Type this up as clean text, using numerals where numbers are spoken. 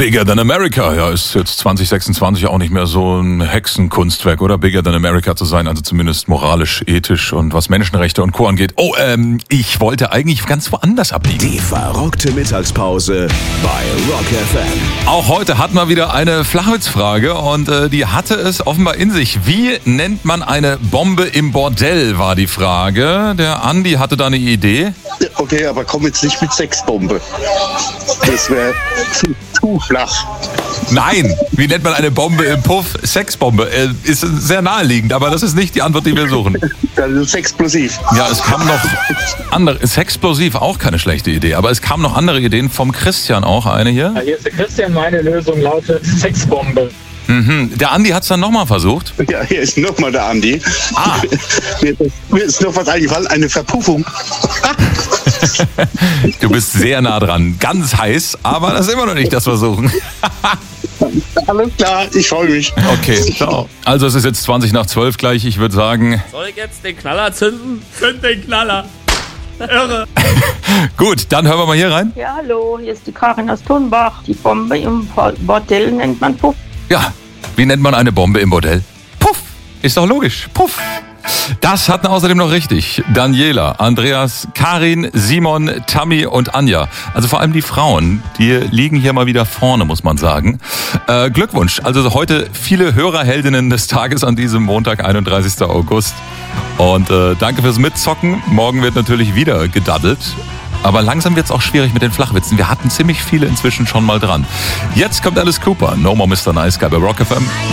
Bigger Than America, ja, ist jetzt 2026 auch nicht mehr so ein Hexenkunstwerk, oder? Bigger Than America zu sein, also zumindest moralisch, ethisch und was Menschenrechte und Co. angeht. Oh, ich wollte eigentlich ganz woanders abbiegen. Die verrückte Mittagspause bei Rock FM. Auch heute hatten wir wieder eine Flachwitzfrage und die hatte es offenbar in sich. Wie nennt man eine Bombe im Bordell, war die Frage. Der Andi hatte da eine Idee. Okay, aber komm jetzt nicht mit Sexbombe. Das wäre zu flach. Nein, wie nennt man eine Bombe im Puff? Sexbombe. Ist sehr naheliegend, aber das ist nicht die Antwort, die wir suchen. Das ist sexplosiv. Ja, es kam noch andere. Sexplosiv, auch keine schlechte Idee, aber es kamen noch andere Ideen. Vom Christian auch eine hier. Ja, hier ist der Christian, meine Lösung lautet Sexbombe. Mhm. Der Andi hat es dann nochmal versucht. Ja, hier ist nochmal der Andi. Ah. Mir ist noch was eingefallen, eine Verpuffung. Du bist sehr nah dran. Ganz heiß, aber das ist immer noch nicht das Versuchen. Alles klar, ich freue mich. Okay, ciao. Also es ist jetzt 11:20 gleich. Ich würde sagen... Soll ich jetzt den Knaller zünden? Zünd den Knaller. Irre. Gut, dann hören wir mal hier rein. Ja, hallo, hier ist die Karin aus Thunbach. Die Bombe im Bordell nennt man Puff. Ja, wie nennt man eine Bombe im Bordell? Puff, ist doch logisch. Puff. Das hatten außerdem noch richtig Daniela, Andreas, Karin, Simon, Tammy und Anja. Also vor allem die Frauen, die liegen hier mal wieder vorne, muss man sagen. Glückwunsch. Also heute viele Hörerheldinnen des Tages an diesem Montag, 31. August. Und danke fürs Mitzocken. Morgen wird natürlich wieder gedaddelt. Aber langsam wird es auch schwierig mit den Flachwitzen. Wir hatten ziemlich viele inzwischen schon mal dran. Jetzt kommt Alice Cooper. No More Mr. Nice Guy bei Rock FM.